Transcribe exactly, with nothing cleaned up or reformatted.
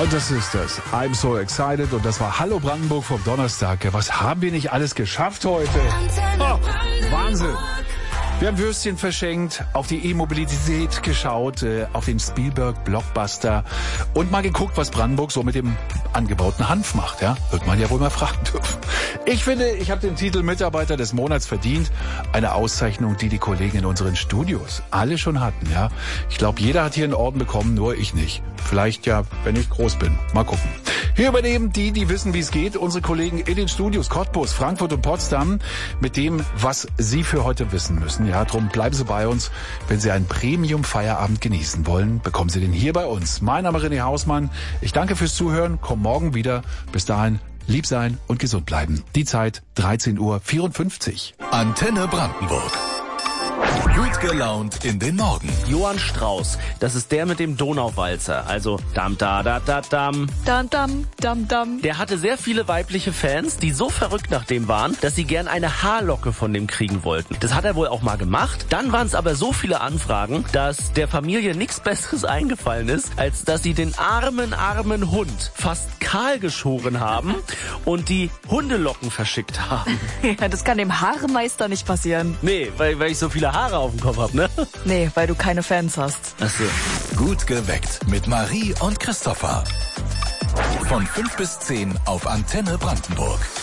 Und das ist das. I'm so excited. Und das war Hallo Brandenburg vom Donnerstag. Was haben wir nicht alles geschafft heute? Oh, Wahnsinn. Wir haben Würstchen verschenkt, auf die E-Mobilität geschaut, äh, auf den Spielberg-Blockbuster und mal geguckt, was Brandenburg so mit dem angebauten Hanf macht. Ja, wird man ja wohl mal fragen dürfen. Ich finde, ich habe den Titel Mitarbeiter des Monats verdient. Eine Auszeichnung, die die Kollegen in unseren Studios alle schon hatten. Ja, ich glaube, jeder hat hier einen Orden bekommen, nur ich nicht. Vielleicht ja, wenn ich groß bin. Mal gucken. Hier übernehmen die, die wissen, wie es geht, unsere Kollegen in den Studios Cottbus, Frankfurt und Potsdam mit dem, was sie für heute wissen müssen. Ja, drum bleiben Sie bei uns. Wenn Sie einen Premium-Feierabend genießen wollen, bekommen Sie den hier bei uns. Mein Name ist René Hausmann. Ich danke fürs Zuhören. Komm morgen wieder. Bis dahin, lieb sein und gesund bleiben. Die Zeit dreizehn Uhr vierundfünfzig. Antenne Brandenburg. Gut gelaunt in den Morgen. Johann Strauss, das ist der mit dem Donauwalzer, also dam da da da dam. Dam dam dam dam. Der hatte sehr viele weibliche Fans, die so verrückt nach dem waren, dass sie gern eine Haarlocke von dem kriegen wollten. Das hat er wohl auch mal gemacht. Dann waren es aber so viele Anfragen, dass der Familie nichts Besseres eingefallen ist, als dass sie den armen, armen Hund fast kahl geschoren haben und die Hundelocken verschickt haben. Ja, das kann dem Haarmeister nicht passieren. Nee, weil, weil ich so viele Haare auf dem Kopf hab, ne? Nee, weil du keine Fans hast. Ach so. Gut geweckt mit Marie und Christopher. Von fünf bis zehn auf Antenne Brandenburg.